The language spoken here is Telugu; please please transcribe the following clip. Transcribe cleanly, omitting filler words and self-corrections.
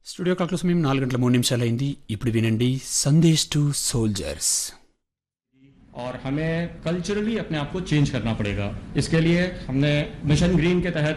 స్టూడియో క్లాక్లో సమయం 4:03 అయింది. ఇప్పుడు వినండి సందేశ్ టు సోల్జర్స్. और हमें कल्चरली अपने आप को चेंज करना पड़ेगा. इसके लिए हमने मिशन ग्रीन के तहत